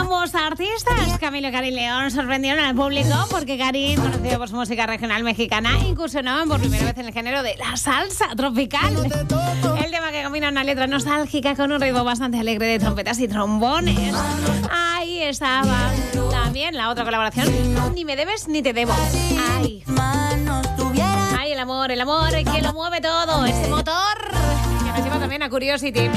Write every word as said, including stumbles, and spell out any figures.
Ambos artistas, Camilo y Karin León, sorprendieron al público porque Karin, conocido por su música regional mexicana, incursionaban por primera vez en el género de la salsa tropical. El tema que combina una letra nostálgica con un ritmo bastante alegre de trompetas y trombones. Ahí estaba también la otra colaboración, Ni me debes ni te debo. Ay, ay, el amor, el amor que lo mueve todo, ese motor que nos lleva también a Curiosity.